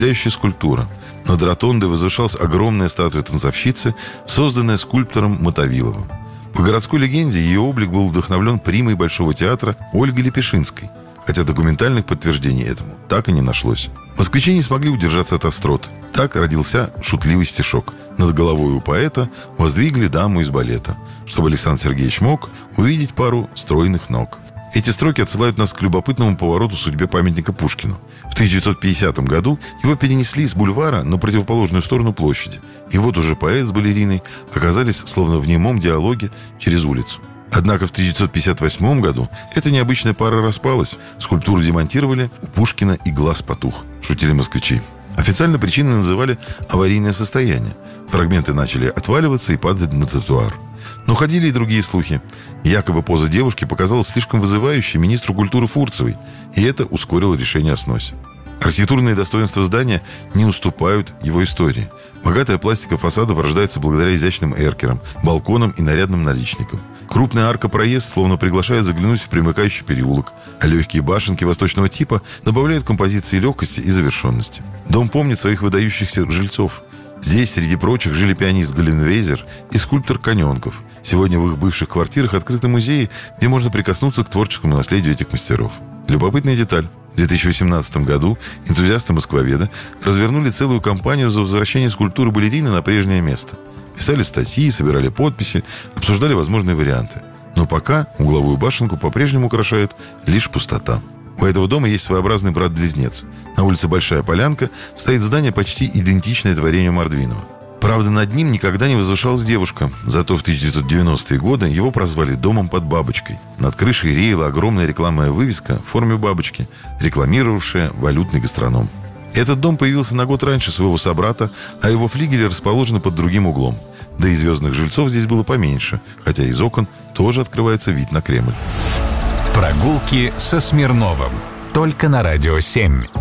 впечатляющая скульптура. Над ротондой возвышалась огромная статуя танцовщицы, созданная скульптором Мотовиловым. По городской легенде, ее облик был вдохновлен примой Большого театра Ольгой Лепешинской, хотя документальных подтверждений этому так и не нашлось. Москвичи не смогли удержаться от острот. Так родился шутливый стишок. Над головой у поэта воздвигли даму из балета, чтобы Александр Сергеевич мог увидеть пару стройных ног. Эти строки отсылают нас к любопытному повороту в судьбе памятника Пушкину. В 1950 году его перенесли с бульвара на противоположную сторону площади. И вот уже поэт с балериной оказались словно в немом диалоге через улицу. Однако в 1958 году эта необычная пара распалась. Скульптуру демонтировали, у Пушкина и глаз потух, шутили москвичи. Официально причиной называли аварийное состояние. Фрагменты начали отваливаться и падать на тротуар. Но ходили и другие слухи. Якобы поза девушки показалась слишком вызывающей министру культуры Фурцевой, и это ускорило решение о сносе. Архитектурные достоинства здания не уступают его истории. Богатая пластика фасадов рождается благодаря изящным эркерам, балконам и нарядным наличникам. Крупная арка-проезд словно приглашает заглянуть в примыкающий переулок, а легкие башенки восточного типа добавляют композиции легкости и завершенности. Дом помнит своих выдающихся жильцов. Здесь, среди прочих, жили пианист Галленвейзер и скульптор Каненков. Сегодня в их бывших квартирах открыты музеи, где можно прикоснуться к творческому наследию этих мастеров. Любопытная деталь. В 2018 году энтузиасты-москвоведы развернули целую кампанию за возвращение скульптуры балерины на прежнее место. Писали статьи, собирали подписи, обсуждали возможные варианты. Но пока угловую башенку по-прежнему украшает лишь пустота. У этого дома есть своеобразный брат-близнец. На улице Большая Полянка стоит здание, почти идентичное творению Мордвинова. Правда, над ним никогда не возвышалась девушка. Зато в 1990-е годы его прозвали «домом под бабочкой». Над крышей реяла огромная рекламная вывеска в форме бабочки, рекламировавшая валютный гастроном. Этот дом появился на год раньше своего собрата, а его флигели расположены под другим углом. Да и звездных жильцов здесь было поменьше, хотя из окон тоже открывается вид на Кремль. Прогулки со Смирновым. Только на Радио 7.